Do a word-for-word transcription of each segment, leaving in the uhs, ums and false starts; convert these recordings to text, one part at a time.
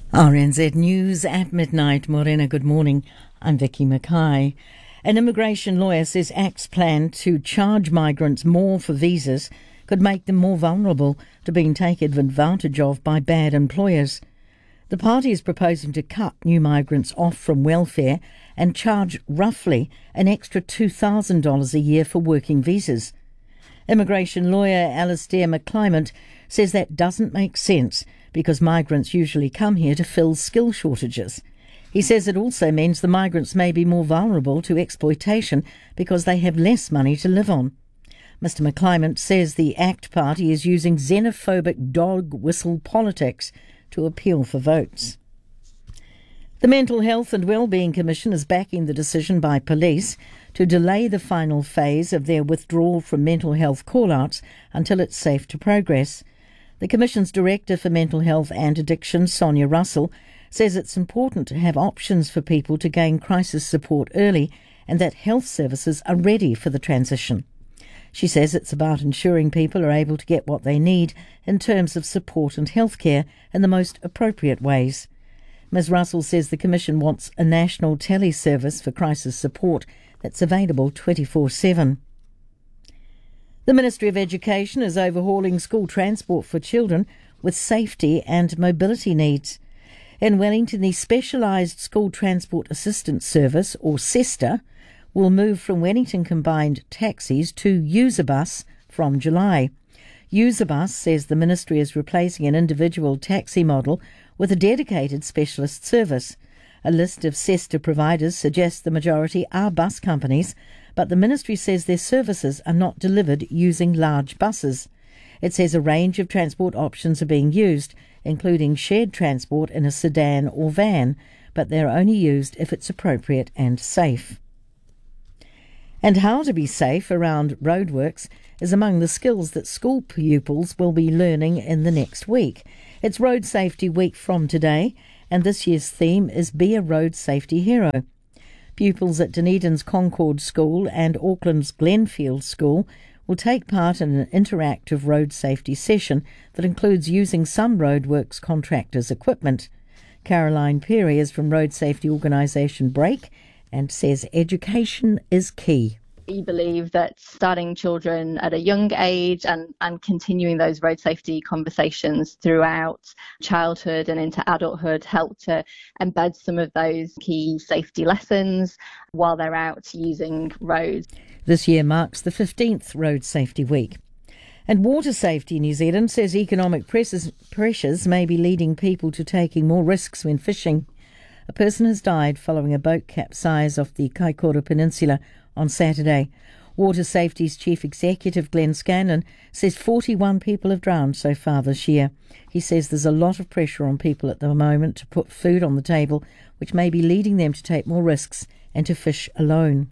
R N Z News at midnight. Morena, good morning. I'm Vicky Mackay. An immigration lawyer says ACT's plan to charge migrants more for visas could make them more vulnerable to being taken advantage of by bad employers. The party is proposing to cut new migrants off from welfare and charge roughly an extra two thousand dollars a year for working visas. Immigration lawyer Alistair McClymont says that doesn't make sense because migrants usually come here to fill skill shortages. He says it also means the migrants may be more vulnerable to exploitation because they have less money to live on. Mister McClymont says the ACT party is using xenophobic dog whistle politics to appeal for votes. The Mental Health and Wellbeing Commission is backing the decision by police to delay the final phase of their withdrawal from mental health call-outs until it's safe to progress. The Commission's Director for Mental Health and Addiction, Sonia Russell, says it's important to have options for people to gain crisis support early and that health services are ready for the transition. She says it's about ensuring people are able to get what they need in terms of support and healthcare in the most appropriate ways. Miz Russell says the Commission wants a national teleservice for crisis support that's available twenty-four seven. The Ministry of Education is overhauling school transport for children with safety and mobility needs. In Wellington, the Specialised School Transport Assistance Service, or SESTA, will move from Wellington Combined Taxis to Userbus from July. Userbus says the ministry is replacing an individual taxi model with a dedicated specialist service. A list of SESTA providers suggests the majority are bus companies, but the ministry says their services are not delivered using large buses. It says a range of transport options are being used, including shared transport in a sedan or van, but they're only used if it's appropriate and safe. And how to be safe around roadworks is among the skills that school pupils will be learning in the next week. It's Road Safety Week from today, and this year's theme is Be a Road Safety Hero. Pupils at Dunedin's Concord School and Auckland's Glenfield School will take part in an interactive road safety session that includes using some roadworks contractors' equipment. Caroline Perry is from road safety organisation Break and says education is key. We believe that starting children at a young age and, and continuing those road safety conversations throughout childhood and into adulthood help to embed some of those key safety lessons while they're out using roads. This year marks the fifteenth Road Safety Week. And Water Safety New Zealand says economic pressures, pressures may be leading people to taking more risks when fishing. A person has died following a boat capsize off the Kaikoura Peninsula on Saturday. Water Safety's Chief Executive Glenn Scanlon says forty-one people have drowned so far this year. He says there's a lot of pressure on people at the moment to put food on the table, which may be leading them to take more risks and to fish alone.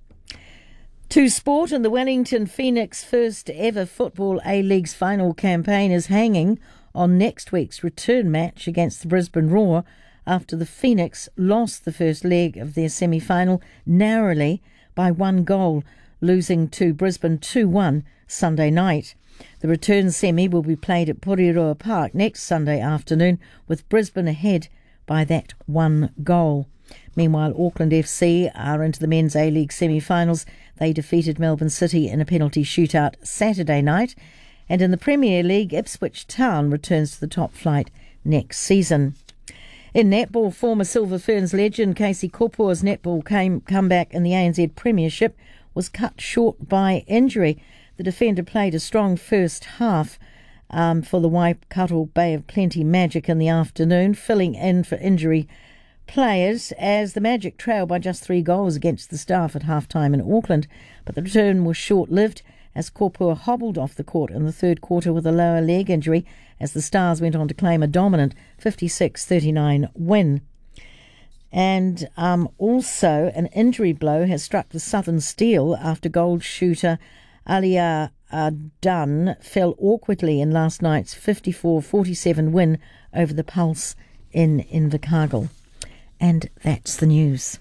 To sport, and the Wellington Phoenix first ever Football A-League's final campaign is hanging on next week's return match against the Brisbane Roar after the Phoenix lost the first leg of their semi-final narrowly by one goal, losing to Brisbane two one Sunday night. The return semi will be played at Porirua Park next Sunday afternoon, with Brisbane ahead by that one goal. Meanwhile, Auckland F C are into the Men's A-League semi-finals. They defeated Melbourne City in a penalty shootout Saturday night. And in the Premier League, Ipswich Town returns to the top flight next season. In netball, former Silver Ferns legend Casey Kopua's netball came, comeback in the A N Z Premiership was cut short by injury. The defender played a strong first half um, for the Waikato Bay of Plenty Magic in the afternoon, filling in for injury players as the Magic trailed by just three goals against the Staff at half-time in Auckland. But the return was short-lived as Kopua hobbled off the court in the third quarter with a lower leg injury as the Stars went on to claim a dominant fifty-six thirty-nine win. And um, also an injury blow has struck the Southern Steel after gold shooter Alia Dunn fell awkwardly in last night's fifty-four forty-seven win over the Pulse in Invercargill. And that's the news.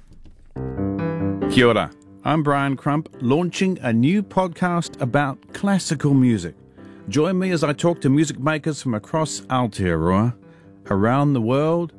Kia ora. I'm Brian Crump, launching a new podcast about classical music. Join me as I talk to music makers from across Aotearoa, around the world,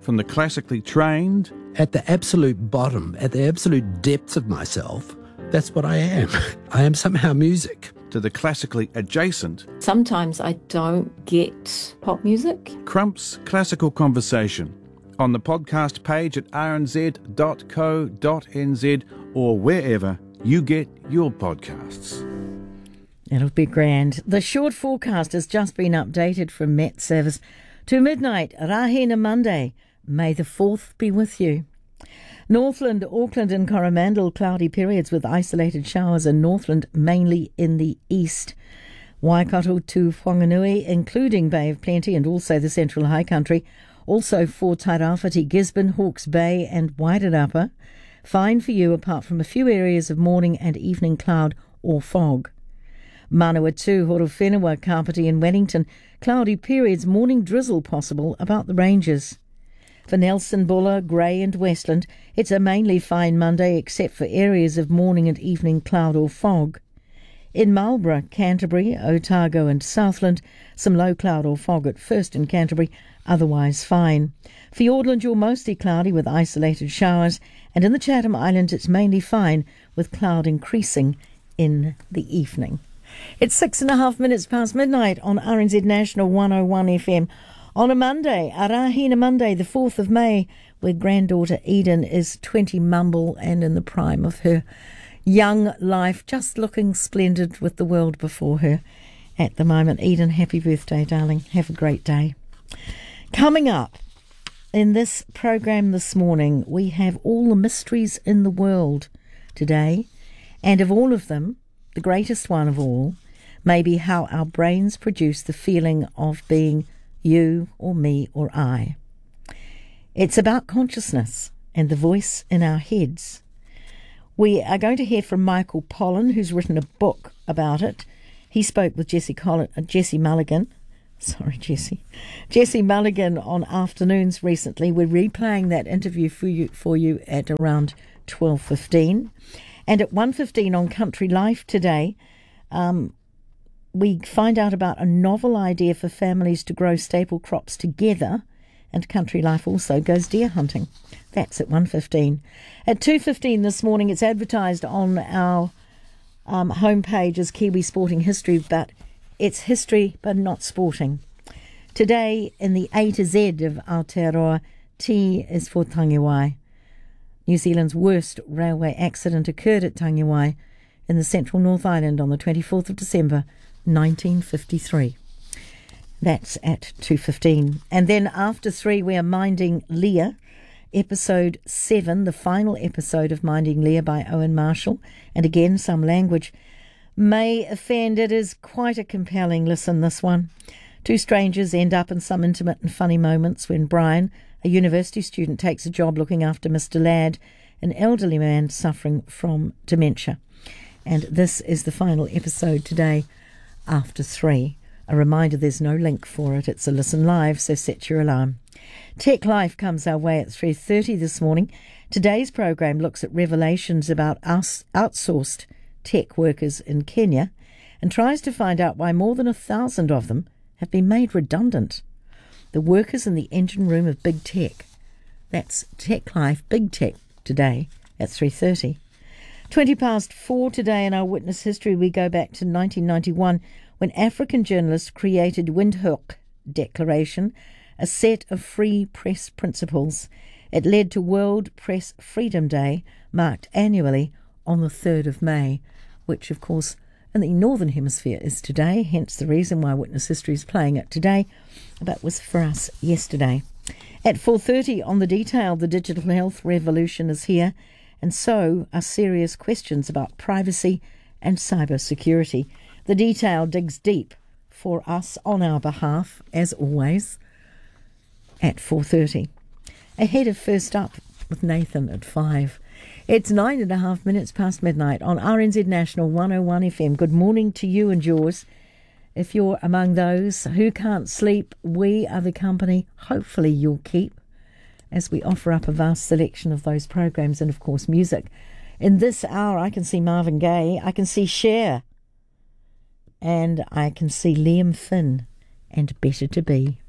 from the classically trained. At the absolute bottom, at the absolute depths of myself, that's what I am. I am somehow music. To the classically adjacent. Sometimes I don't get pop music. Crump's Classical Conversation on the podcast page at r n z dot co dot n z or wherever you get your podcasts. It'll be grand. The short forecast has just been updated from Met Service to midnight, Rahina Monday. May the fourth be with you. Northland, Auckland and Coromandel, cloudy periods with isolated showers, and Northland mainly in the east. Waikato to Whanganui, including Bay of Plenty and also the Central High Country. Also for Tairāwhiti, Gisborne, Hawke's Bay and Wairarapa. Fine for you apart from a few areas of morning and evening cloud or fog. Manawatu, Horowhenua, Kapiti and Wellington, cloudy periods, morning drizzle possible about the ranges. For Nelson, Buller, Grey and Westland, it's a mainly fine Monday except for areas of morning and evening cloud or fog. In Marlborough, Canterbury, Otago and Southland, some low cloud or fog at first in Canterbury, otherwise fine. For Fiordland, you're mostly cloudy with isolated showers, and in the Chatham Islands it's mainly fine with cloud increasing in the evening. It's six and a half minutes past midnight on R N Z National one oh one F M. On a Monday, Arahina Monday, the fourth of May, where granddaughter Eden is twenty mumble and in the prime of her young life, just looking splendid with the world before her at the moment. Eden, happy birthday, darling. Have a great day. Coming up in this program this morning, we have all the mysteries in the world today, and of all of them, the greatest one of all may be how our brains produce the feeling of being you or me or I. It's about consciousness and the voice in our heads. We are going to hear from Michael Pollan, who's written a book about it. He spoke with Jessie Collin, uh, Jessie Mulligan. Sorry, Jessie. Jessie Mulligan on Afternoons recently. We're replaying that interview for you, for you at around twelve fifteen. And at one fifteen on Country Life today, um, we find out about a novel idea for families to grow staple crops together, and Country Life also goes deer hunting. That's at one fifteen. At two fifteen this morning, it's advertised on our um, homepage as Kiwi Sporting History, but it's history but not sporting. Today, in the A to Z of Aotearoa, T is for Tangiwai. New Zealand's worst railway accident occurred at Tangiwai in the central North Island on the twenty-fourth of December, nineteen fifty-three. That's at two fifteen. And then after three, we are Minding Leah, episode seven, the final episode of Minding Leah by Owen Marshall. And again, some language may offend. It is quite a compelling listen, this one. Two strangers end up in some intimate and funny moments when Brian, a university student, takes a job looking after Mister Ladd, an elderly man suffering from dementia. And this is the final episode today, after three. A reminder, there's no link for it. It's a listen live, so set your alarm. Tech Life comes our way at three thirty this morning. Today's program looks at revelations about us outsourced tech workers in Kenya and tries to find out why more than a thousand of them have been made redundant. The workers in the engine room of big tech. That's Tech Life, Big Tech, today at three thirty. twenty past four today in our witness history, we go back to nineteen ninety-one when African journalists created Windhoek Declaration, a set of free press principles. It led to World Press Freedom Day, marked annually on the third of May, which of course in the Northern Hemisphere is today, hence the reason why Witness History is playing it today, but was for us yesterday. At four thirty on The Detail, the digital health revolution is here, and so are serious questions about privacy and cyber security. The Detail digs deep for us on our behalf, as always, at four thirty. Ahead of First Up with Nathan at five. It's nine and a half minutes past midnight on R N Z National one oh one F M. Good morning to you and yours. If you're among those who can't sleep, we are the company hopefully you'll keep as we offer up a vast selection of those programs and, of course, music. In this hour, I can see Marvin Gaye, I can see Cher, and I can see Liam Finn and Better to Be.